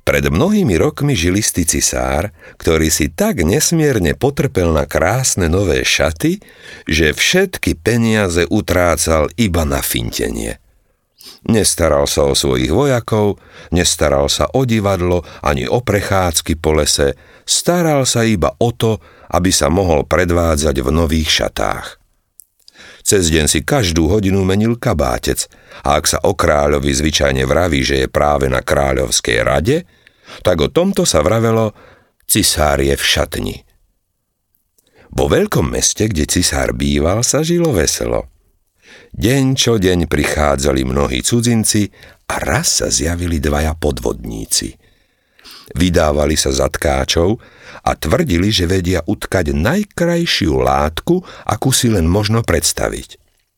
Pred mnohými rokmi žil istý cisár, ktorý si tak nesmierne potrpel na krásne nové šaty, že všetky peniaze utrácal iba na fintenie. Nestaral sa o svojich vojakov, nestaral sa o divadlo ani o prechádzky po lese, staral sa iba o to, aby sa mohol predvádzať v nových šatách. Cez deň si každú hodinu menil kabátec a ak sa o kráľovi zvyčajne vraví, že je práve na kráľovskej rade, tak o tomto sa vravelo cisár je v šatni. Vo veľkom meste, kde cisár býval, sa žilo veselo. Deň čo deň prichádzali mnohí cudzinci a raz sa zjavili dvaja podvodníci. Vydávali sa za tkáčov a tvrdili, že vedia utkať najkrajšiu látku, akú si len možno predstaviť.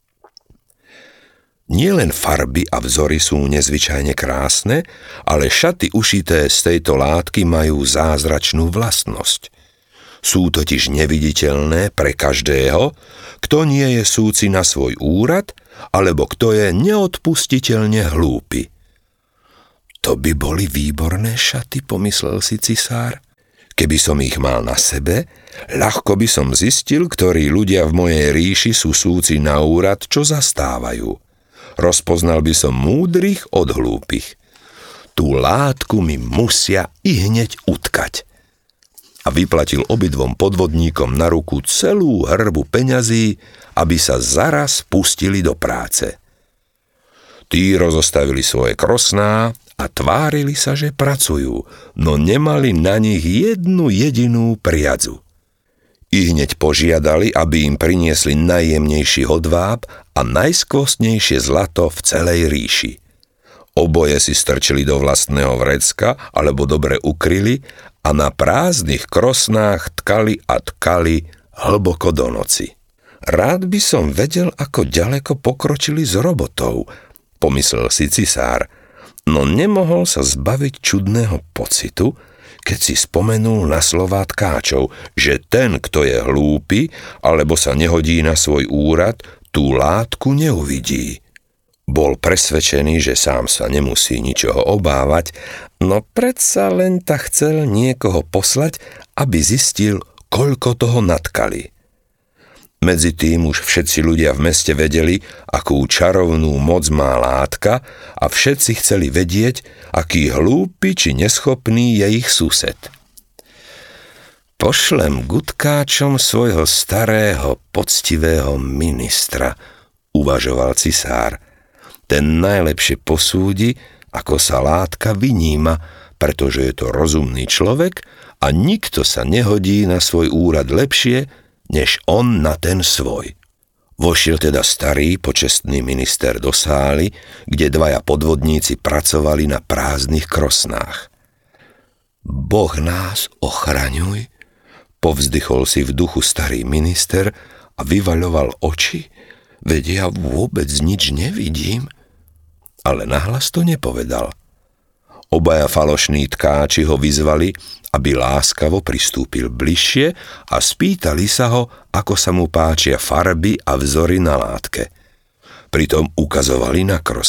Nielen farby a vzory sú nezvyčajne krásne, ale šaty ušité z tejto látky majú zázračnú vlastnosť. Sú totiž neviditeľné pre každého, kto nie je súci na svoj úrad, alebo kto je neodpustiteľne hlúpy. To by boli výborné šaty, pomyslel si cisár. Keby som ich mal na sebe, ľahko by som zistil, ktorí ľudia v mojej ríši sú súci na úrad, čo zastávajú. Rozpoznal by som múdrych od hlúpych. Tú látku mi musia i hneď utkať. A vyplatil obidvom podvodníkom na ruku celú hrbu peňazí, aby sa zaraz pustili do práce. Tí rozostavili svoje krosná a tvárili sa, že pracujú, no nemali na nich jednu jedinú priadzu. I hneď požiadali, aby im priniesli najjemnejší hodváb a najskvostnejšie zlato v celej ríši. Oboje si strčili do vlastného vrecka alebo dobre ukryli a na prázdnych krosnách tkali a tkali hlboko do noci. Rád by som vedel, ako ďaleko pokročili s robotou, pomyslel si cisár, no nemohol sa zbaviť čudného pocitu, keď si spomenul na slová tkáčov, že ten, kto je hlúpy alebo sa nehodí na svoj úrad, tú látku neuvidí. Bol presvedčený, že sám sa nemusí ničoho obávať, no predsa len tak chcel niekoho poslať, aby zistil, koľko toho natkali. Medzi tým už všetci ľudia v meste vedeli, akú čarovnú moc má látka a všetci chceli vedieť, aký hlúpy či neschopný je ich sused. Pošlem gutkáčom svojho starého, poctivého ministra, uvažoval cisár. Ten najlepšie posúdi, ako sa látka vyníma, pretože je to rozumný človek a nikto sa nehodí na svoj úrad lepšie, než on na ten svoj. Vošiel teda starý, počestný minister do sály, kde dvaja podvodníci pracovali na prázdnych krosnách. Boh nás ochraňuj, povzdychol si v duchu starý minister a vyvaľoval oči, veď ja vôbec nič nevidím. Ale nahlas to nepovedal. Obaja falošní tkáči ho vyzvali, aby láskavo pristúpil bližšie a spýtali sa ho, ako sa mu páčia farby a vzory na látke. Pritom ukazovali na krosná.